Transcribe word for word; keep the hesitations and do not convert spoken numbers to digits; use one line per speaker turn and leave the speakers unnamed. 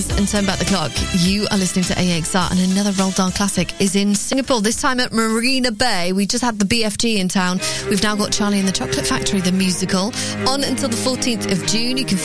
And turn back the clock. You are listening to A X R, and another Roald Dahl classic is in Singapore, this time at Marina Bay. We just had the B F G in town. We've now got Charlie and the Chocolate Factory, the musical, on until the fourteenth of June. You can